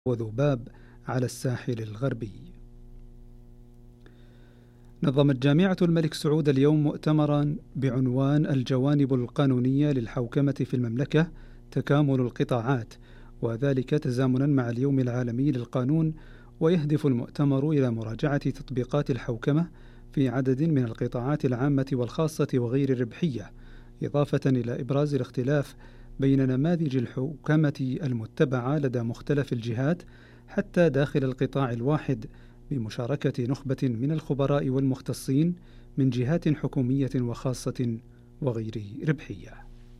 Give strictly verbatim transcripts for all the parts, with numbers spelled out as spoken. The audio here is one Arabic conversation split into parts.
وذباب على الساحل الغربي. نظمت جامعة الملك سعود اليوم مؤتمرا بعنوان الجوانب القانونية للحوكمة في المملكة تكامل القطاعات، وذلك تزامنا مع اليوم العالمي للقانون. ويهدف المؤتمر إلى مراجعة تطبيقات الحوكمة في عدد من القطاعات العامة والخاصة وغير الربحية، إضافة إلى إبراز الاختلاف بين نماذج الحوكمة المتبعة لدى مختلف الجهات حتى داخل القطاع الواحد، بمشاركة نخبة من الخبراء والمختصين من جهات حكومية وخاصة وغير ربحية.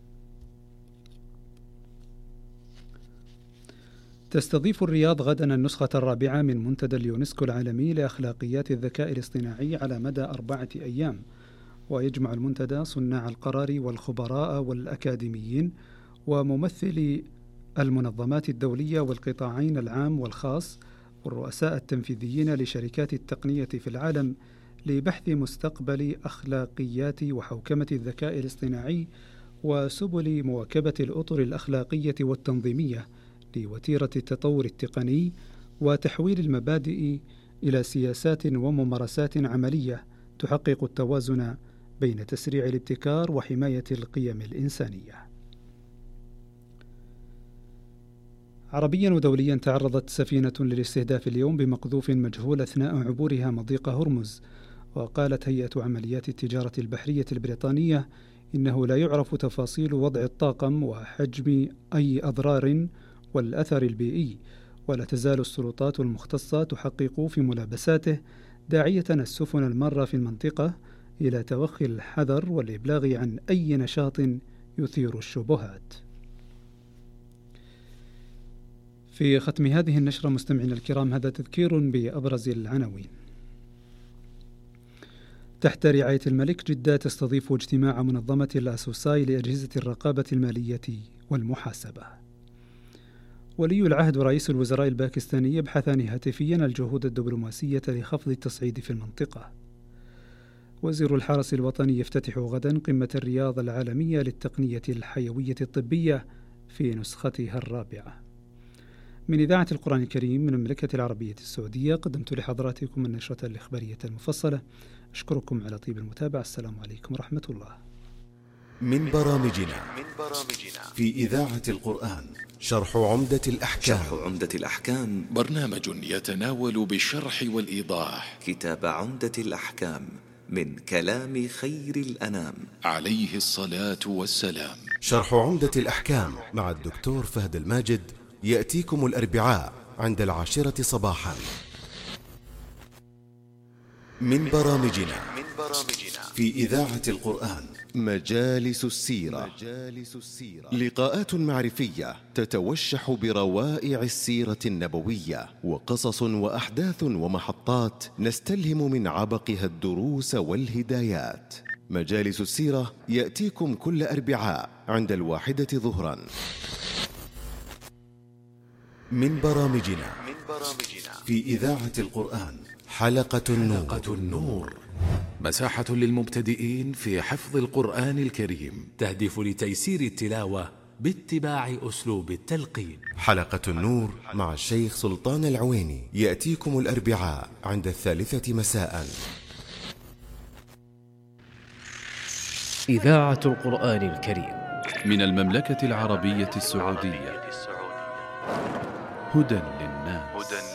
تستضيف الرياض غدا النسخة الرابعة من منتدى اليونسكو العالمي لأخلاقيات الذكاء الاصطناعي على مدى أربعة أيام، ويجمع المنتدى صناع القرار والخبراء والأكاديميين وممثلي المنظمات الدولية والقطاعين العام والخاص والرؤساء التنفيذيين لشركات التقنية في العالم لبحث مستقبل أخلاقيات وحوكمة الذكاء الاصطناعي وسبل مواكبة الأطر الأخلاقية والتنظيمية لوتيرة التطور التقني وتحويل المبادئ إلى سياسات وممارسات عملية تحقق التوازن بين تسريع الابتكار وحماية القيم الإنسانية. عربيا ودوليا تعرضت سفينة للاستهداف اليوم بمقذوف مجهول أثناء عبورها مضيق هرمز، وقالت هيئة عمليات التجارة البحرية البريطانية إنه لا يعرف تفاصيل وضع الطاقم وحجم أي أضرار والأثر البيئي، ولا تزال السلطات المختصة تحقق في ملابساته، داعية السفن المارة في المنطقة إلى توخي الحذر والإبلاغ عن أي نشاط يثير الشبهات. في ختم هذه النشرة مستمعينا الكرام هذا تذكير بأبرز العناوين. تحت رعاية الملك جدة تستضيف اجتماع منظمة الأسوساي لأجهزة الرقابة المالية والمحاسبة. ولي العهد ورئيس الوزراء الباكستاني يبحثان هاتفيا الجهود الدبلوماسية لخفض التصعيد في المنطقة. وزير الحرس الوطني يفتتح غدا قمة الرياض العالمية للتقنية الحيوية الطبية في نسختها الرابعة. من إذاعة القرآن الكريم من المملكة العربية السعودية قدمت لحضراتكم النشرة الإخبارية المفصلة. أشكركم على طيب المتابعة. السلام عليكم ورحمة الله. من برامجنا في إذاعة القرآن شرح عمدة الأحكام. شرح عمدة الأحكام برنامج يتناول بالشرح والإيضاح كتاب عمدة الأحكام من كلام خير الأنام عليه الصلاة والسلام. شرح عمدة الأحكام مع الدكتور فهد الماجد يأتيكم الأربعاء عند العاشرة صباحا. من برامجنا في إذاعة القرآن مجالس السيرة. لقاءات معرفية تتوشح بروائع السيرة النبوية وقصص وأحداث ومحطات نستلهم من عبقها الدروس والهدايات. مجالس السيرة يأتيكم كل أربعاء عند الواحدة ظهرا. من برامجنا في إذاعة القرآن حلقة النور. حلقة النور مساحة للمبتدئين في حفظ القرآن الكريم، تهدف لتيسير التلاوة باتباع أسلوب التلقين. حلقة النور مع الشيخ سلطان العويني يأتيكم الأربعاء عند الثالثة مساء. إذاعة القرآن الكريم من المملكة العربية السعودية. هدى للناس.